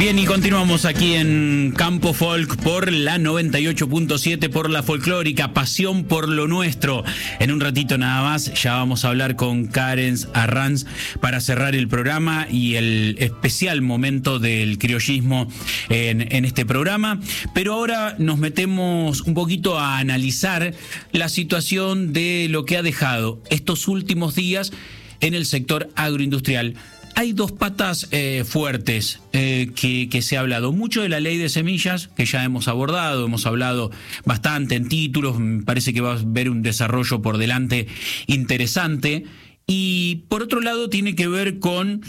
Bien, y continuamos aquí en Campo Folk por la 98.7, por la folclórica, pasión por lo nuestro. En un ratito nada más ya vamos a hablar con Karen Arranz para cerrar el programa y el especial momento del criollismo en este programa. Pero ahora nos metemos un poquito a analizar la situación de lo que ha dejado estos últimos días en el sector agroindustrial. Hay dos patas fuertes que se ha hablado mucho de la ley de semillas, que ya hemos hablado bastante en títulos, me parece que va a haber un desarrollo por delante interesante. Y por otro lado tiene que ver con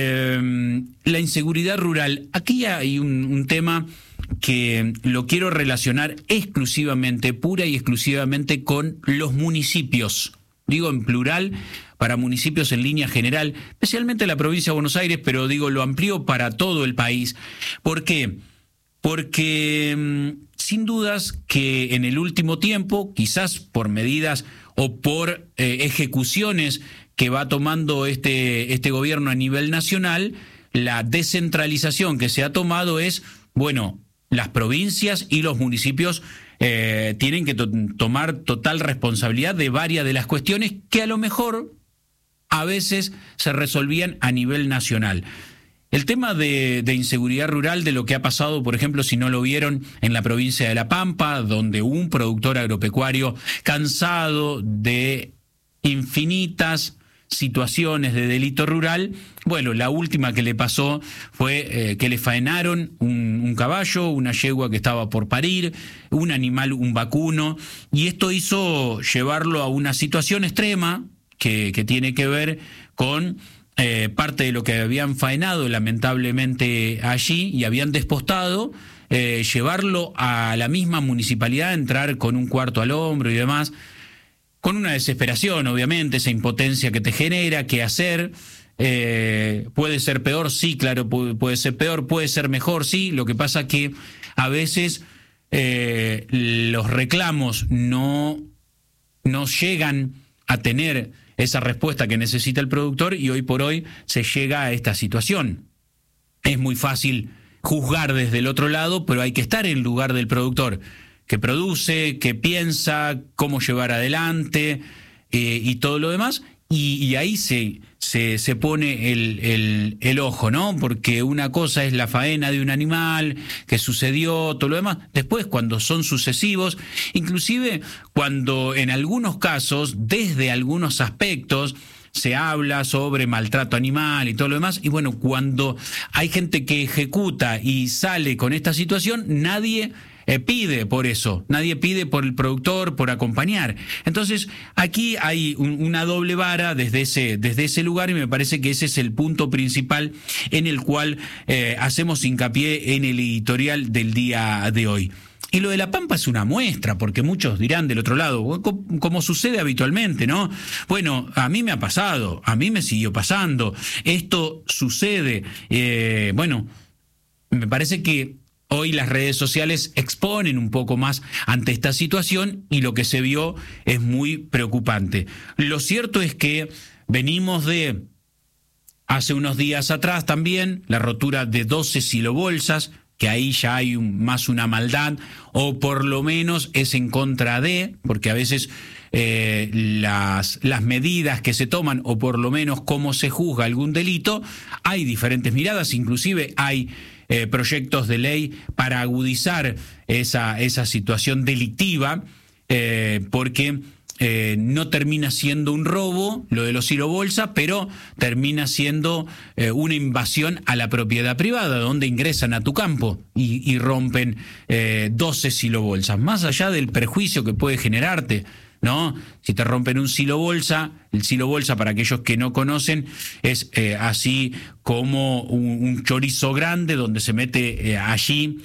la inseguridad rural. Aquí hay un tema que lo quiero relacionar pura y exclusivamente con los municipios. Digo en plural, para municipios en línea general, especialmente la provincia de Buenos Aires, pero lo amplío para todo el país. ¿Por qué? Porque sin dudas que en el último tiempo, quizás por medidas o por ejecuciones que va tomando este gobierno a nivel nacional, la descentralización que se ha tomado es, las provincias y los municipios tienen que tomar total responsabilidad de varias de las cuestiones que a lo mejor a veces se resolvían a nivel nacional. El tema de inseguridad rural, de lo que ha pasado, por ejemplo, si no lo vieron, en la provincia de La Pampa, donde un productor agropecuario cansado de infinitas situaciones de delito rural, la última que le pasó fue que le faenaron un caballo, una yegua que estaba por parir, un animal, un vacuno, y esto hizo llevarlo a una situación extrema que tiene que ver con parte de lo que habían faenado lamentablemente allí y habían despostado, llevarlo a la misma municipalidad, entrar con un cuarto al hombro y demás, con una desesperación, obviamente, esa impotencia que te genera, qué hacer. Puede ser peor, sí, claro, puede ser peor, puede ser mejor, sí. Lo que pasa que a veces los reclamos no llegan a tener esa respuesta que necesita el productor y hoy por hoy se llega a esta situación. Es muy fácil juzgar desde el otro lado, pero hay que estar en lugar del productor, que produce, que piensa, cómo llevar adelante y todo lo demás, y ahí se pone el ojo, ¿no? Porque una cosa es la faena de un animal, que sucedió, todo lo demás. Después, cuando son sucesivos, inclusive cuando en algunos casos, desde algunos aspectos, se habla sobre maltrato animal y todo lo demás, y cuando hay gente que ejecuta y sale con esta situación, nadie pide por eso, nadie pide por el productor, por acompañar. Entonces, aquí hay una doble vara desde ese lugar y me parece que ese es el punto principal en el cual hacemos hincapié en el editorial del día de hoy. Y lo de La Pampa es una muestra, porque muchos dirán del otro lado, como sucede habitualmente, ¿no? A mí me ha pasado, a mí me siguió pasando, esto sucede. Me parece que hoy las redes sociales exponen un poco más ante esta situación y lo que se vio es muy preocupante. Lo cierto es que venimos de hace unos días atrás también la rotura de 12 silobolsas, que ahí ya hay más una maldad, o por lo menos es en contra de, porque a veces las medidas que se toman, o por lo menos cómo se juzga algún delito, hay diferentes miradas, inclusive hay proyectos de ley para agudizar esa situación delictiva, porque no termina siendo un robo, lo de los silobolsa, pero termina siendo una invasión a la propiedad privada, donde ingresan a tu campo y rompen 12 silobolsas, más allá del perjuicio que puede generarte, ¿no? Si te rompen un silobolsa, el silobolsa, para aquellos que no conocen, es así como un chorizo grande donde se mete allí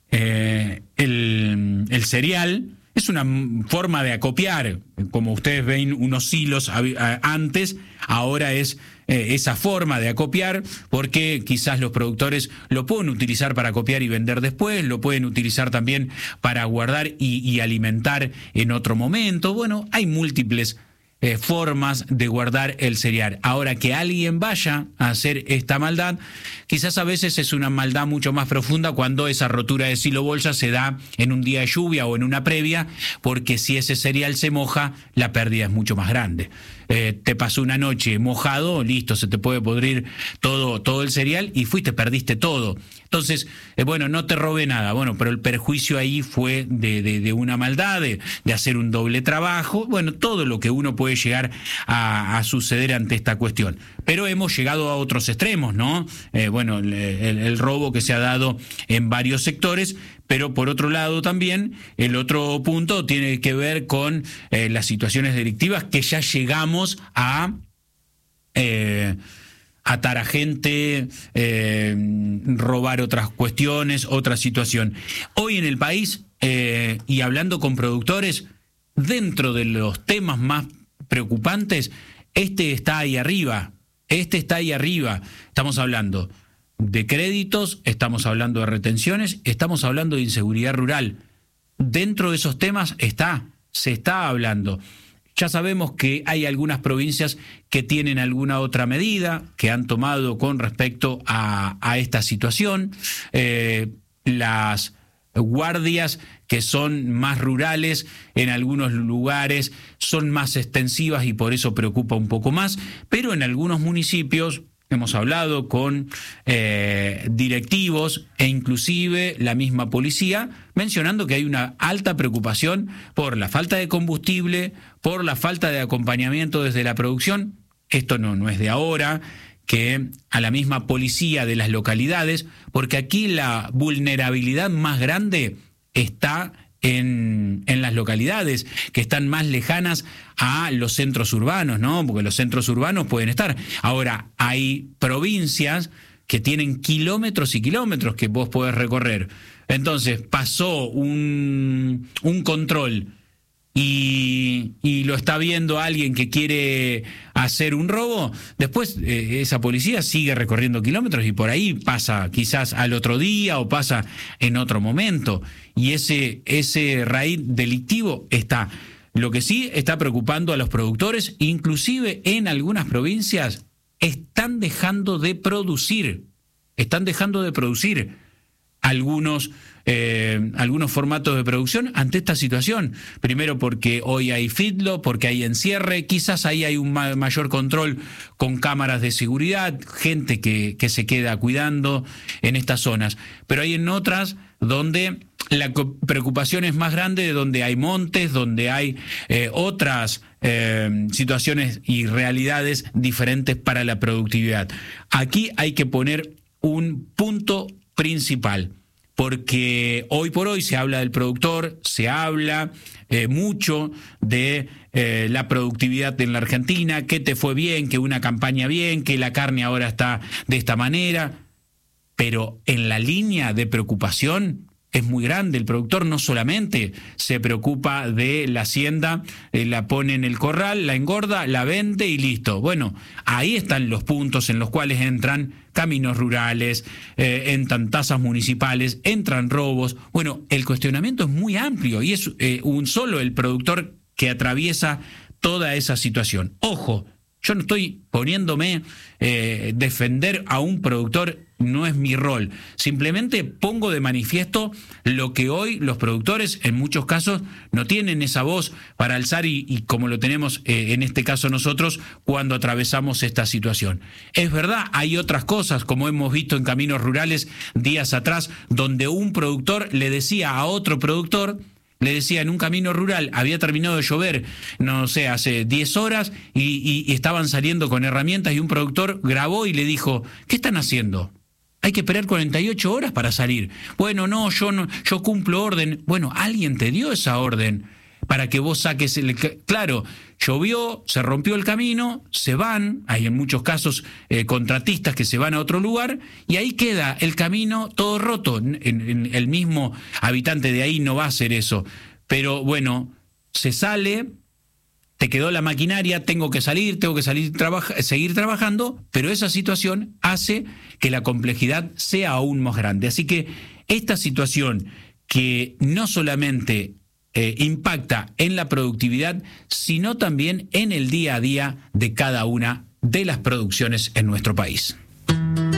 el cereal. Es una forma de acopiar, como ustedes ven unos silos antes, ahora es esa forma de acopiar, porque quizás los productores lo pueden utilizar para acopiar y vender después, lo pueden utilizar también para guardar y alimentar en otro momento. Hay múltiples formas de guardar el cereal. Ahora, que alguien vaya a hacer esta maldad, quizás a veces es una maldad mucho más profunda cuando esa rotura de silo bolsa se da en un día de lluvia o en una previa, porque si ese cereal se moja, la pérdida es mucho más grande. Te pasó una noche mojado, listo, se te puede podrir todo el cereal y perdiste todo. Entonces, bueno, no te robé nada, bueno, pero el perjuicio ahí fue de una maldad, de hacer un doble trabajo, bueno, todo lo que uno puede llegar a suceder ante esta cuestión. Pero hemos llegado a otros extremos, ¿no? Bueno, el robo que se ha dado en varios sectores, pero por otro lado también el otro punto tiene que ver con las situaciones delictivas que ya llegamos a atar a gente, robar otras cuestiones, otra situación. Hoy en el país, y hablando con productores, dentro de los temas más preocupantes, este está ahí arriba. Estamos hablando de créditos, estamos hablando de retenciones, estamos hablando de inseguridad rural. Dentro de esos temas se está hablando. Ya sabemos que hay algunas provincias que tienen alguna otra medida que han tomado con respecto a esta situación. Las guardias que son más rurales en algunos lugares son más extensivas y por eso preocupa un poco más, pero en algunos municipios hemos hablado con directivos e inclusive la misma policía mencionando que hay una alta preocupación por la falta de combustible, por la falta de acompañamiento desde la producción. Esto no es de ahora, que a la misma policía de las localidades, porque aquí la vulnerabilidad más grande está en las localidades que están más lejanas a los centros urbanos, ¿no? Porque los centros urbanos pueden estar. Ahora, hay provincias que tienen kilómetros y kilómetros que vos podés recorrer. Entonces, pasó un control y lo está viendo alguien que quiere hacer un robo, después esa policía sigue recorriendo kilómetros y por ahí pasa quizás al otro día o pasa en otro momento. Y ese raíz delictivo está. Lo que sí está preocupando a los productores, inclusive en algunas provincias, están dejando de producir algunos formatos de producción ante esta situación. Primero porque hoy hay feedlot, porque hay encierre, quizás ahí hay un mayor control con cámaras de seguridad, gente que se queda cuidando en estas zonas. Pero hay en otras donde la preocupación es más grande, donde hay montes, donde hay otras situaciones y realidades diferentes para la productividad. Aquí hay que poner un punto principal, porque hoy por hoy se habla del productor, se habla mucho de la productividad en la Argentina, que te fue bien, que una campaña bien, que la carne ahora está de esta manera, pero en la línea de preocupación es muy grande. El productor no solamente se preocupa de la hacienda, la pone en el corral, la engorda, la vende y listo. Bueno, ahí están los puntos en los cuales entran caminos rurales, entran tasas municipales, entran robos. Bueno, el cuestionamiento es muy amplio y es un solo el productor que atraviesa toda esa situación. Ojo, yo no estoy poniéndome defender a un productor, no es mi rol. Simplemente pongo de manifiesto lo que hoy los productores en muchos casos no tienen esa voz para alzar y como lo tenemos en este caso nosotros cuando atravesamos esta situación. Es verdad, hay otras cosas como hemos visto en Caminos Rurales días atrás donde un productor le decía a otro productor, le decía en un camino rural, había terminado de llover, no sé, hace 10 horas y estaban saliendo con herramientas y un productor grabó y le dijo, ¿qué están haciendo? Hay que esperar 48 horas para salir. Bueno, yo cumplo orden. Bueno, alguien te dio esa orden para que vos saques Claro, llovió, se rompió el camino, se van, hay en muchos casos contratistas que se van a otro lugar y ahí queda el camino todo roto. El mismo habitante de ahí no va a hacer eso. Pero bueno, se sale, te quedó la maquinaria, tengo que salir, seguir trabajando, pero esa situación hace que la complejidad sea aún más grande. Así que esta situación que no solamente impacta en la productividad, sino también en el día a día de cada una de las producciones en nuestro país.